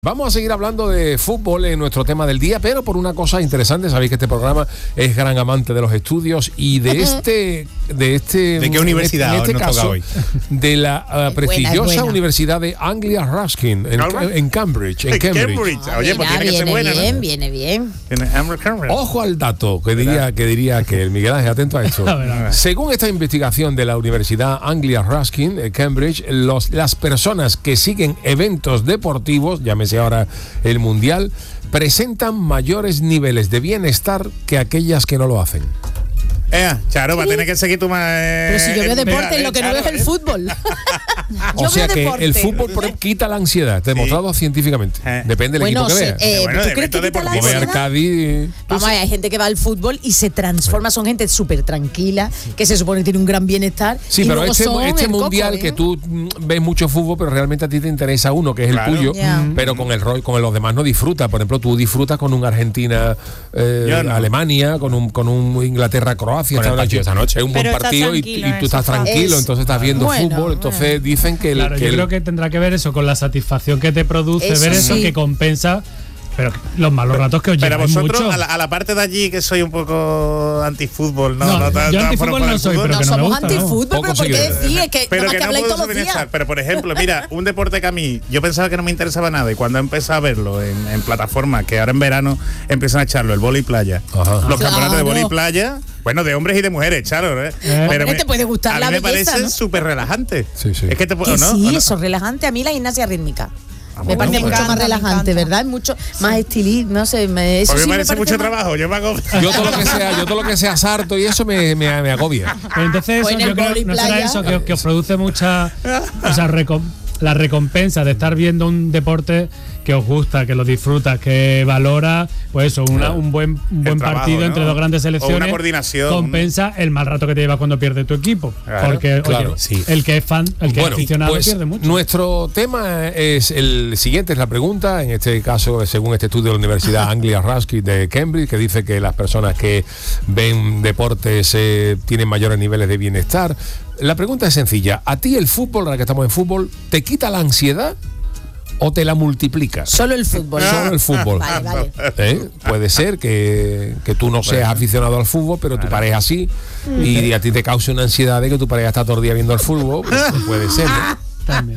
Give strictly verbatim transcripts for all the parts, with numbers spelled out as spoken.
Vamos a seguir hablando de fútbol en nuestro tema del día, pero por una cosa interesante. Sabéis que este programa es gran amante de los estudios y de este... ¿De, este, ¿De qué universidad en este nos caso, toca hoy? De la uh, prestigiosa buena, buena. Universidad de Anglia Ruskin, en, en Cambridge. En Cambridge. Cambridge. Ah, Oye, pues mira, tiene que ser viene buena, bien, ¿no? viene bien. Tiene Amber Cambridge. Ojo al dato que diría que diría que el Miguel Ángel, atento a esto. A ver, a ver. Según esta investigación de la Universidad Anglia Ruskin, en Cambridge, los, las personas que siguen eventos deportivos, llámese ahora el Mundial, presentan mayores niveles de bienestar que aquellas que no lo hacen. Eh, Charo, va a tener que seguir tu más. Pero si yo veo deporte, lo que no veo es el fútbol. O sea que el fútbol por- quita la ansiedad, demostrado científicamente. Eh. Depende del Bueno, equipo que sí, veas. eh, Bueno, ¿tú de crees que evento quita la Como ve ansiedad? Arcadi. Vamos a ver, hay gente que va al fútbol y se transforma, son gente súper tranquila, que se supone que tiene un gran bienestar. Sí, y pero luego este, son este el coco, mundial ¿eh? que tú mm, ves mucho fútbol, pero realmente a ti te interesa uno, que es Claro. el tuyo, Ya. pero con el rol, con los demás no disfrutas. Por ejemplo, tú disfrutas con un Argentina, eh, Yo no. Alemania, con un, con un Inglaterra-Croacia Con el esta partido noche. esta noche. Es un buen Pero estás partido y, tranquilo y en tú el estás sofá. tranquilo, Es- entonces estás viendo bueno, fútbol. Entonces dicen que el, Claro, que yo el- creo que tendrá que ver eso con la satisfacción que te produce, Eso ver eso sí. que compensa, pero los malos ratos que os Pero lleváis vosotros, mucho. a la, a la parte de allí que soy un poco antifútbol, ¿no? No, no, tan- yo tan antifútbol fuera no del soy, fútbol. pero No que no me somos gusta, ¿no? antifútbol, Poco pero ¿por qué seguidores. decís? Es que Pero nada más que que no habláis puedo todos los días. suministrar. Pero por ejemplo, mira, un deporte que a mí yo pensaba que no me interesaba nada y cuando he empezado a verlo en, en plataformas que ahora en verano empiezan a echarlo, el vóley playa, Ajá. los campeonatos de Claro. vóley playa, bueno, de hombres y de mujeres, Charo, ¿eh? Eh. Hombre, te puede gustar a la mí me belleza, parece ¿no? súper relajante. Sí, sí. Es que te Que puedo, ¿no? sí, ¿O no? eso es relajante. A mí la gimnasia rítmica. Me bueno, parece me mucho encanta, más me relajante, encanta. ¿verdad? Es mucho más estilista, no sé. Me, eso Porque sí me me parece parece mucho más- trabajo, yo me hago... yo todo lo que sea, yo todo lo que sea sarto y eso me, me, me agobia. Pero entonces eso Pues en el yo creo vóley no será playa. eso que, que os produce mucha, o sea, recom- la recompensa de estar viendo un deporte que os gusta, que lo disfrutas, que valora, pues eso, una, un buen, un buen trabajo, partido ¿no? entre dos grandes O una selecciones. coordinación. Compensa el mal rato que te llevas cuando pierde tu equipo. Claro, porque oye, claro, sí. el que es fan, el que Bueno, es aficionado pues pierde mucho. nuestro tema es el siguiente, es la pregunta, en este caso, según este estudio de la Universidad Anglia Ruskin de Cambridge, que dice que las personas que ven deportes eh, tienen mayores niveles de bienestar. La pregunta es sencilla, ¿a ti el fútbol, ahora que estamos en fútbol, te quita la ansiedad o te la multiplica? Solo el fútbol. Solo el fútbol. Vale, vale. ¿Eh? Puede ser que, que tú no seas aficionado al fútbol, pero tu pareja sí, y a ti te cause una ansiedad de que tu pareja está todo el día viendo el fútbol. Pues puede ser, ¿no? También.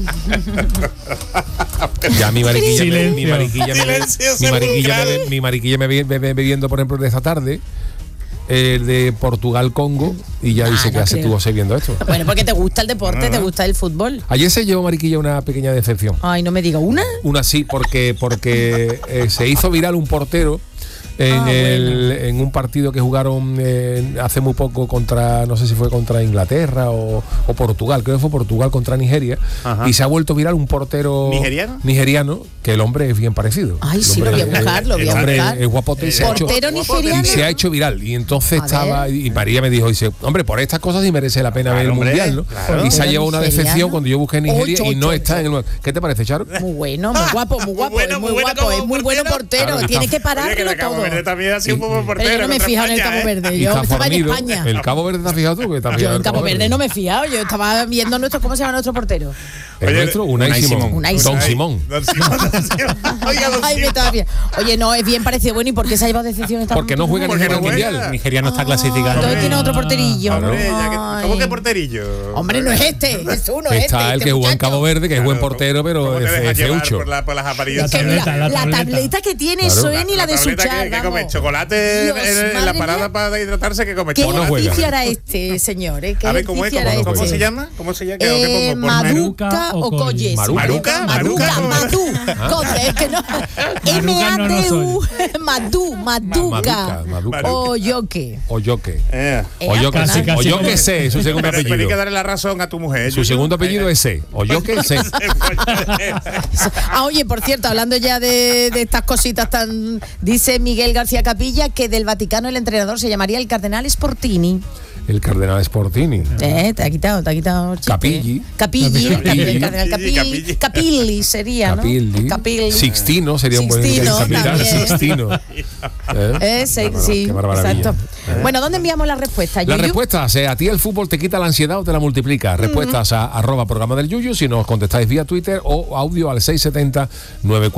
Ya mi mariquilla, me, Silencio. mi mariquilla, me, Silencio mi mariquilla, sepulcral. me, mi mariquilla me, ve- me ve bebiendo, por ejemplo, de esta tarde, el de Portugal-Congo, y ya Ah, dice que no hace creo. estuvo viendo esto. Bueno, porque te gusta el deporte, te gusta el fútbol. Ayer se llevó mariquilla una pequeña decepción. Ay, no me diga una. Una sí, porque, porque eh, se hizo viral un portero en, Ah, el, en un partido que jugaron eh, hace muy poco contra, no sé si fue contra Inglaterra o, o Portugal, creo que fue Portugal contra Nigeria, Ajá. y se ha vuelto viral un portero ¿Nigeriano? nigeriano, que el hombre es bien parecido. Ay, El sí, lo hombre voy a es- buscar, lo voy el a hombre buscar. es guapote y se ha hecho- Portero nigeriano. y se ha hecho viral, y entonces A estaba, ver. y María me dijo, dice, hombre, por estas cosas sí merece la pena Claro, ver el hombre, mundial, ¿no? claro. Y se ha Portero llevado una nigeriano. decepción cuando yo busqué Nigeria Ocho, y no ocho, está en ocho. el... ¿Qué te parece, Charo? Muy bueno, muy guapo, muy guapo, bueno, es muy muy bueno guapo, como es muy bueno portero. portero. Claro, Tiene está- que pararlo Oye, que el Cabo todo. Verde también ha sido un buen portero. Pero yo no me he contra fijado en el España, Cabo ¿eh? Verde. Y Yo está estaba en fornido. España. El Cabo Verde, ¿te has fijado tú? Que está Yo fijado en Cabo Verde no me he fijado. Yo estaba viendo nuestro, ¿cómo se llama nuestro portero? El Oye, nuestro, Unai Unai Simón. Simón. Unai Don Simón. Simón. Don Simón, Don Simón. Oiga, Don Ay, me Simón. estaba bien. Oye, no, es bien parecido. Bueno, ¿y por qué se ha llevado decepción esta Porque no juega Porque Nigeria no al juega. mundial. Nigeria no está clasificado. Entonces tiene otro porterillo. Claro. Hombre, ya que- Ay. ¿Cómo que porterillo? Hombre, no es este, es uno, es Está este, el este que jugó en muchacho. Cabo Verde, que es buen Claro, portero, pero ¿cómo te es dejas es llevar feucho. por, la- por las Es apariencias? que mira, tableta, la la tableta. tableta que tiene, Claro. eso es ni la de tableta Suchar, que, que come vamos. chocolate Dios, en, en la madre parada mía. para hidratarse, que come ¿Qué no chocolate. juega. ejercicio era este, señor? ¿eh? ¿Qué A ver, ¿cómo es? ejercicio ¿Cómo, era cómo este? se llama? ¿Cómo se llama? ¿Qué- Eh, qué pongo? Por- Maduca Maruca o o Colles. Maruca. Maruca, Maduca, Maruca. Madú. Conde, es que no. M Maruca A no lo D U. soy. Madú, Maduca. Maduca, Maduca. O yo qué. O yo qué. Eh. O yo que Casi, sé. casi O yo como- que sé, es su segundo Pero, pero hay que apellido. darle la razón a tu mujer. Su segundo apellido es C. O yo que sé. Ah, oye, por cierto, hablando ya de, de estas cositas tan... Dice Miguel García Capilla que del Vaticano el entrenador se llamaría el Cardenal Sportini. el cardenal Sportini. Eh, te ha quitado, te ha quitado el chiste. Capilli. Capilli, Capilli. el cardenal Capilli. Capilli. Capilli sería, ¿no? Capilli. Capilli. Sixtino sería un buen Sixtino capitán. también. Sixtino. ¿Eh? Eh, sí, Qué barbar- sí, qué maravilla. exacto. Bueno, ¿dónde enviamos la respuesta? La Yuyu? respuesta, o sea, a ti el fútbol te quita la ansiedad o te la multiplica. Respuestas a arroba programa del Yuyu, si nos contestáis vía Twitter o audio al seis setenta nueve cuatro.